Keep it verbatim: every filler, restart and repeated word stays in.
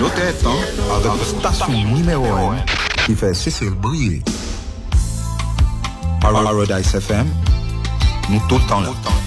Yo tête, hein, avec station numéro un qui fait cesser le briller. Paradise F M, nous tout le temps là.